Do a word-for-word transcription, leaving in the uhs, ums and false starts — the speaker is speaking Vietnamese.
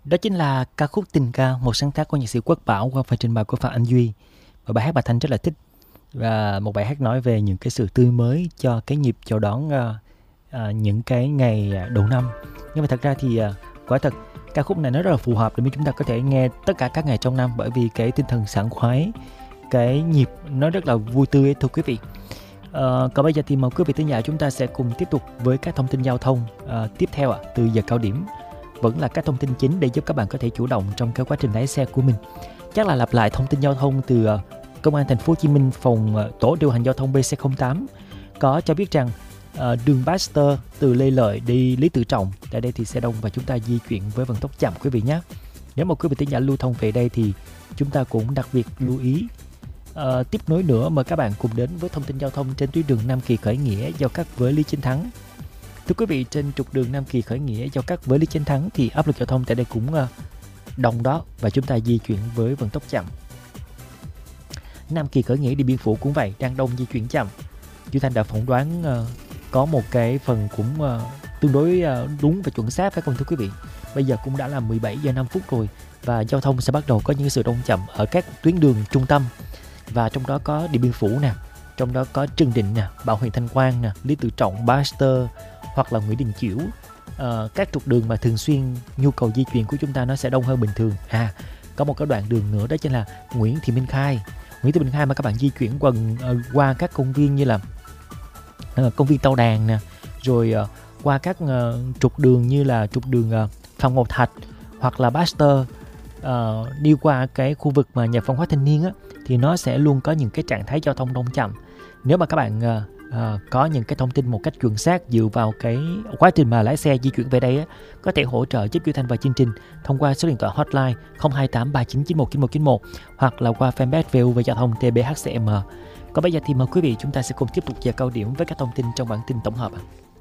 Đó chính là ca khúc Tình Ca, một sáng tác của nhạc sĩ Quốc Bảo qua phần trình bày của Phạm Anh Duy. Và bài hát bà Thanh rất là thích. Và một bài hát nói về những cái sự tươi mới cho cái nhịp chào đón uh, uh, những cái ngày đầu năm. Nhưng mà thật ra thì uh, quả thật ca khúc này nó rất là phù hợp để chúng ta có thể nghe tất cả các ngày trong năm, bởi vì cái tinh thần sảng khoái, cái nhịp nó rất là vui tươi ấy, thưa quý vị. Uh, còn bây giờ thì mời quý vị thính giả chúng ta sẽ cùng tiếp tục với các thông tin giao thông uh, tiếp theo ạ, à, từ giờ cao điểm. Vẫn là các thông tin chính để giúp các bạn có thể chủ động trong cái quá trình lái xe của mình. Chắc là lặp lại thông tin giao thông từ uh, Công an thành phố Hồ Chí Minh, phòng uh, tổ điều hành giao thông bê xê không tám có cho biết rằng uh, đường Baxter từ Lê Lợi đi Lý Tự Trọng tại đây thì xe đông và chúng ta di chuyển với vận tốc chậm quý vị nhé. Nếu mà quý vị thính giả lưu thông về đây thì chúng ta cũng đặc biệt lưu ý. Uh, tiếp nối nữa, mời các bạn cùng đến với thông tin giao thông trên tuyến đường Nam Kỳ Khởi Nghĩa giao cắt với Lý Chính Thắng. Thưa quý vị, trên trục đường Nam Kỳ Khởi Nghĩa giao cắt với Lý Chính Thắng thì áp lực giao thông tại đây cũng uh, đông đó và chúng ta di chuyển với vận tốc chậm. Nam Kỳ Khởi Nghĩa đi Biên Phủ cũng vậy, đang đông di chuyển chậm. Duy Thanh đã phỏng đoán uh, có một cái phần cũng uh, tương đối uh, đúng và chuẩn xác phải không thưa quý vị? Bây giờ cũng đã là mười bảy giờ năm phút rồi và giao thông sẽ bắt đầu có những sự đông chậm ở các tuyến đường trung tâm. Và trong đó có Điện Biên Phủ nè, trong đó có Trương Định nè, Bảo Huyện Thanh Quang nè, Lý Tự Trọng, Baxter hoặc là Nguyễn Đình Chiểu. À, các trục đường mà thường xuyên nhu cầu di chuyển của chúng ta nó sẽ đông hơn bình thường. À, có một cái đoạn đường nữa đó chính là Nguyễn Thị Minh Khai. Nguyễn Thị Minh Khai mà các bạn di chuyển qua, uh, qua các công viên như là uh, công viên Tao Đàn nè, rồi uh, qua các uh, trục đường như là trục đường uh, Phạm Ngọc Thạch hoặc là Baxter, uh, đi qua cái khu vực mà nhà văn hóa thanh niên á, thì nó sẽ luôn có những cái trạng thái giao thông đông chậm. Nếu mà các bạn uh, uh, có những cái thông tin một cách chuẩn xác dựa vào cái quá trình mà lái xe di chuyển về đây á, có thể hỗ trợ giúp Duy Thanh và chương trình thông qua số điện thoại hotline không hai tám ba chín chín một chín một chín một hoặc là qua fanpage vê o vê Giao thông tê bê hát xê em. Còn bây giờ thì mời quý vị chúng ta sẽ cùng tiếp tục giờ cao điểm với các thông tin trong bản tin tổng hợp.